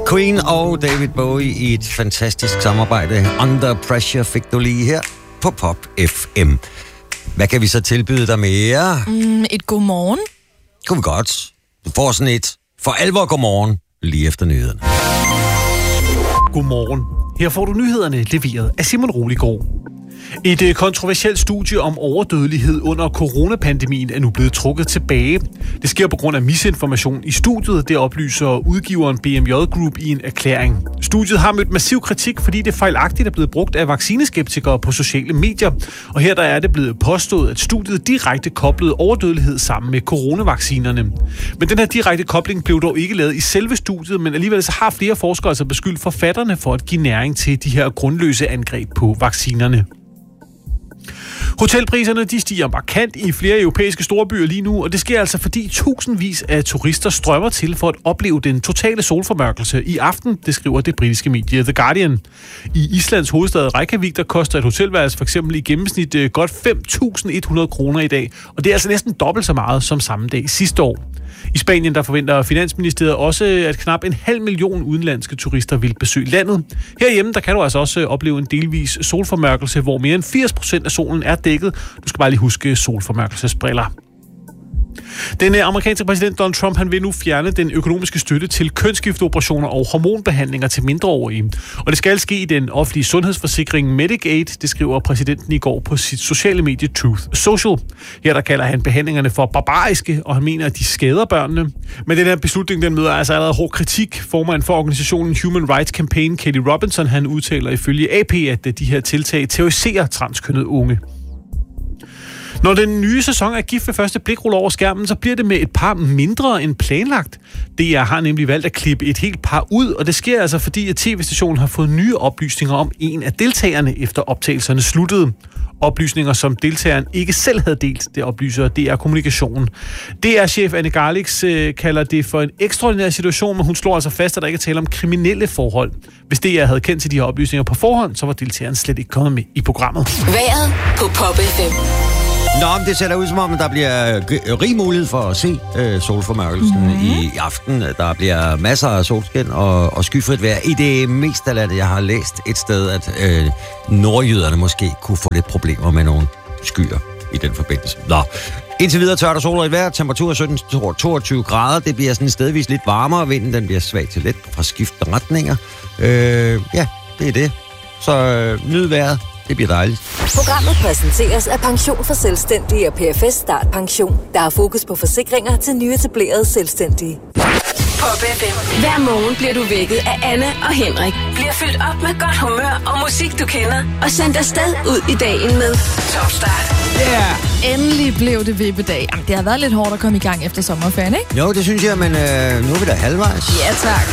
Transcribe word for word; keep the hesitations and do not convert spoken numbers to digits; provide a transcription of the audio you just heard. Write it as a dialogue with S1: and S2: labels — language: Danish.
S1: Queen og David Bowie i et fantastisk samarbejde. Under Pressure fik du lige her på Pop F M. Hvad kan vi så tilbyde dig mere?
S2: Mm, et godmorgen.
S1: Kunne vi godt. Du får sådan et for alvor godmorgen lige efter nyhederne.
S3: Godmorgen. Her får du nyhederne leveret af Simon Roligård. Et kontroversielt studie om overdødelighed under coronapandemien er nu blevet trukket tilbage. Det sker på grund af misinformation i studiet, det oplyser udgiveren B M J Group i en erklæring. Studiet har mødt massiv kritik, fordi det fejlagtigt er blevet brugt af vaccineskeptikere på sociale medier. Og her der er det blevet påstået, at studiet direkte koblede overdødelighed sammen med coronavaccinerne. Men den her direkte kobling blev dog ikke lavet i selve studiet, men alligevel så har flere forskere altså beskyldt forfatterne for at give næring til de her grundløse angreb på vaccinerne. Hotelpriserne de stiger markant i flere europæiske storbyer lige nu, og det sker altså fordi tusindvis af turister strømmer til for at opleve den totale solformørkelse i aften, det skriver det britiske medie The Guardian. I Islands hovedstad Reykjavik, der koster et hotelværelse for eksempel i gennemsnit godt fem tusind et hundrede kroner i dag, og det er altså næsten dobbelt så meget som samme dag sidste år. I Spanien der forventer Finansministeriet også, at knap en halv million udenlandske turister vil besøge landet. Herhjemme der kan du altså også opleve en delvis solformørkelse, hvor mere end firs procent af solen er dækket. Du skal bare lige huske solformørkelsesbriller. Den amerikanske præsident Donald Trump han vil nu fjerne den økonomiske støtte til kønsskifteoperationer og hormonbehandlinger til mindreårige. Og det skal ske i den offentlige sundhedsforsikring Medicaid, det skriver præsidenten i går på sit sociale medie Truth Social. Her der kalder han behandlingerne for barbariske, og han mener, at de skader børnene. Men den her beslutning den møder altså allerede hård kritik. Formanden for organisationen Human Rights Campaign, Katie Robinson, han udtaler ifølge A P, at de her tiltag terroriserer transkønnede unge. Når den nye sæson af Gift ved første blik ruller over skærmen, så bliver det med et par mindre end planlagt. D R har nemlig valgt at klippe et helt par ud, og det sker altså fordi, at T V-stationen har fået nye oplysninger om en af deltagerne efter optagelserne sluttede. Oplysninger, som deltageren ikke selv havde delt, det oplyser D R Kommunikation. D R-chef Anne Garlix øh, kalder det for en ekstraordinær situation, men hun slår altså fast, at der ikke er tale om kriminelle forhold. Hvis D R havde kendt til de her oplysninger på forhånd, så var deltageren slet ikke kommet med i programmet.
S4: Vejret på Pop F M.
S1: Nå, men det ser da ud som om, at der bliver rig mulighed for at se øh, solformørkelsen mm-hmm. i aften. Der bliver masser af solskin og, og skyfrit vejr. I det meste af landet, jeg har læst et sted, at øh, nordjyderne måske kunne få lidt problemer med nogle skyer i den forbindelse. Nå, indtil videre tørt og solrigt vejr. Temperatur sytten til toogtyve grader. Det bliver sådan stedvis lidt varmere. Vinden den bliver svag til let fra skiftende retninger. Øh, ja, det er det. Så øh, nyd vejret. Det bliver dejligt.
S4: Programmet præsenteres af Pension for Selvstændige og P F S Start Pension, der har fokus på forsikringer til nyetablerede selvstændige. Pop F M. Hver morgen bliver du vækket af Anne og Henrik. Bliver fyldt op med godt humør og musik, du kender. Og sendt afsted ud i dagen med Top Start.
S2: Yeah. Endelig blev det vippedag. Jamen, det har været lidt hårdt at komme i gang efter sommerferien, ikke?
S1: Jo, det synes jeg, men øh, nu er vi da halvvejs.
S2: Ja, tak.